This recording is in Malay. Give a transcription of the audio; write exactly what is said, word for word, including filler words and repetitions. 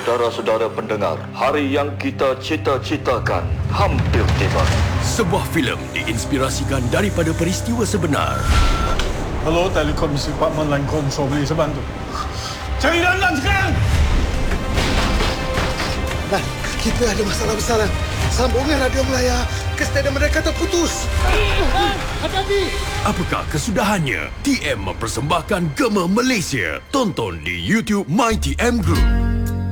Saudara-saudara pendengar, hari yang kita cita-citakan hampir tiba. Sebuah filem diinspirasikan daripada peristiwa sebenar. Hello, Telekomisi Department Line Control, boleh saya bantu? Cari Lan sekarang! Lan, kita ada masalah besar, Lan. Sambungan radio Melaya ke stadium mereka terputus. Hati-hati! Apakah kesudahannya? T M mempersembahkan Gema Malaysia. Tonton di YouTube My T M Group.